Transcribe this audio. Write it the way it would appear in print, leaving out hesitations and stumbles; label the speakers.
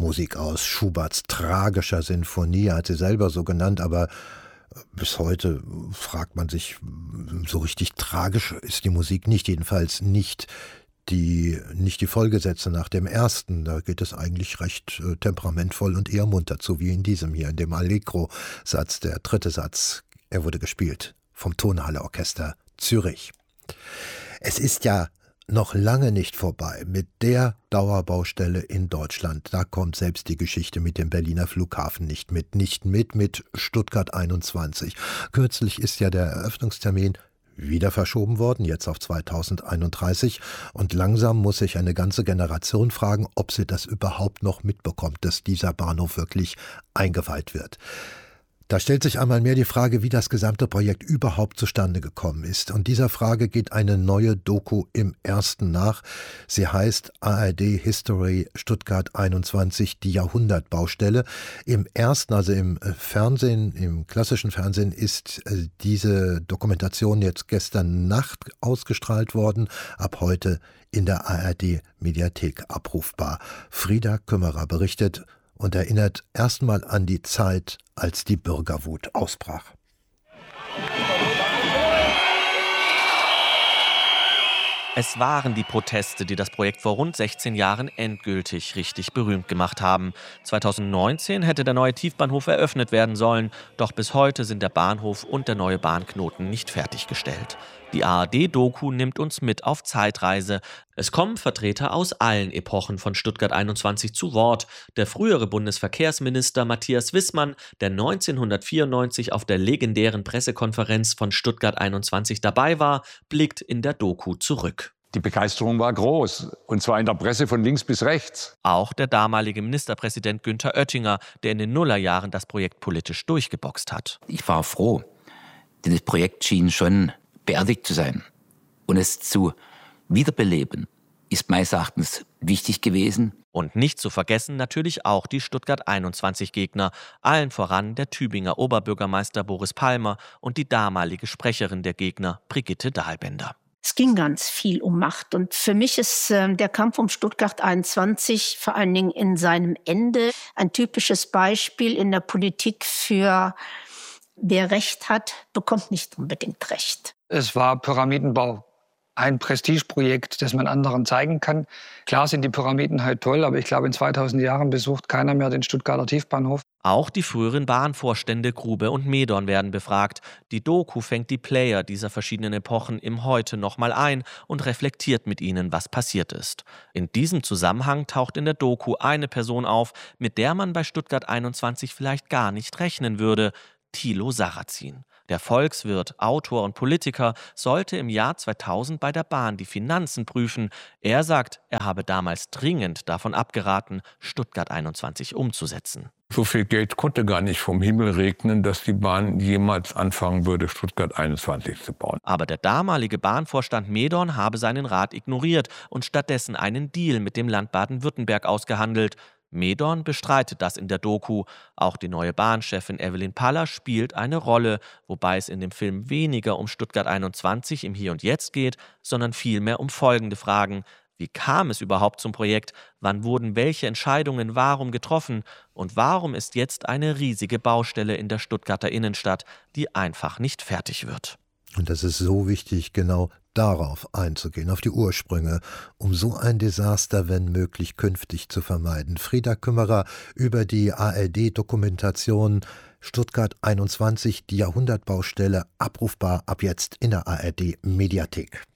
Speaker 1: Musik aus Schuberts tragischer Sinfonie, hat sie selber so genannt, aber bis heute fragt man sich, so richtig tragisch ist die Musik nicht, jedenfalls nicht die Folgesätze nach dem ersten. Da geht es eigentlich recht temperamentvoll und eher munter zu, wie in diesem hier, in dem Allegro-Satz, der dritte Satz. Er wurde gespielt vom Tonhalle Orchester Zürich. Es ist ja noch lange nicht vorbei mit der Dauerbaustelle in Deutschland. Da kommt selbst die Geschichte mit dem Berliner Flughafen nicht mit Stuttgart 21. Kürzlich ist ja der Eröffnungstermin wieder verschoben worden, jetzt auf 2031. Und langsam muss sich eine ganze Generation fragen, ob sie das überhaupt noch mitbekommt, dass dieser Bahnhof wirklich eingeweiht wird. Da stellt sich einmal mehr die Frage, wie das gesamte Projekt überhaupt zustande gekommen ist. Und dieser Frage geht eine neue Doku im Ersten nach. Sie heißt ARD History Stuttgart 21, die Jahrhundertbaustelle. Im Ersten, also im Fernsehen, im klassischen Fernsehen, ist diese Dokumentation jetzt gestern Nacht ausgestrahlt worden, ab heute in der ARD Mediathek abrufbar. Frieda Kümmerer berichtet und erinnert erstmal an die Zeit, als die Bürgerwut ausbrach.
Speaker 2: Es waren die Proteste, die das Projekt vor rund 16 Jahren endgültig richtig berühmt gemacht haben. 2019 hätte der neue Tiefbahnhof eröffnet werden sollen, doch bis heute sind der Bahnhof und der neue Bahnknoten nicht fertiggestellt. Die ARD-Doku nimmt uns mit auf Zeitreise. Es kommen Vertreter aus allen Epochen von Stuttgart 21 zu Wort. Der frühere Bundesverkehrsminister Matthias Wissmann, der 1994 auf der legendären Pressekonferenz von Stuttgart 21 dabei war, blickt in der Doku zurück.
Speaker 3: Die Begeisterung war groß, und zwar in der Presse von links bis rechts.
Speaker 2: Auch der damalige Ministerpräsident Günther Oettinger, der in den Nullerjahren das Projekt politisch durchgeboxt hat.
Speaker 4: Ich war froh, denn das Projekt schien schon beerdigt zu sein. Und es zu wiederbeleben ist meines Erachtens wichtig gewesen.
Speaker 2: Und nicht zu vergessen natürlich auch die Stuttgart 21-Gegner, allen voran der Tübinger Oberbürgermeister Boris Palmer und die damalige Sprecherin der Gegner, Brigitte Dahlbender.
Speaker 5: Es ging ganz viel um Macht. Und für mich ist der Kampf um Stuttgart 21 vor allen Dingen in seinem Ende ein typisches Beispiel in der Politik für wer Recht hat, bekommt nicht unbedingt Recht.
Speaker 6: Es war Pyramidenbau. Ein Prestigeprojekt, das man anderen zeigen kann. Klar sind die Pyramiden halt toll, aber ich glaube, in 2000 Jahren besucht keiner mehr den Stuttgarter Tiefbahnhof.
Speaker 2: Auch die früheren Bahnvorstände Grube und Medorn werden befragt. Die Doku fängt die Player dieser verschiedenen Epochen im Heute nochmal ein und reflektiert mit ihnen, was passiert ist. In diesem Zusammenhang taucht in der Doku eine Person auf, mit der man bei Stuttgart 21 vielleicht gar nicht rechnen würde: Thilo Sarrazin. Der Volkswirt, Autor und Politiker sollte im Jahr 2000 bei der Bahn die Finanzen prüfen. Er sagt, er habe damals dringend davon abgeraten, Stuttgart 21 umzusetzen.
Speaker 7: So viel Geld konnte gar nicht vom Himmel regnen, dass die Bahn jemals anfangen würde, Stuttgart 21 zu bauen.
Speaker 2: Aber der damalige Bahnvorstand Medorn habe seinen Rat ignoriert und stattdessen einen Deal mit dem Land Baden-Württemberg ausgehandelt. Medorn bestreitet das in der Doku. Auch die neue Bahnchefin Evelyn Paller spielt eine Rolle, wobei es in dem Film weniger um Stuttgart 21 im Hier und Jetzt geht, sondern vielmehr um folgende Fragen: Wie kam es überhaupt zum Projekt? Wann wurden welche Entscheidungen warum getroffen? Und warum ist jetzt eine riesige Baustelle in der Stuttgarter Innenstadt, die einfach nicht fertig wird?
Speaker 1: Und das ist so wichtig, genau darauf einzugehen, auf die Ursprünge, um so ein Desaster, wenn möglich, künftig zu vermeiden. Frieda Kümmerer über die ARD-Dokumentation Stuttgart 21, die Jahrhundertbaustelle, abrufbar ab jetzt in der ARD-Mediathek.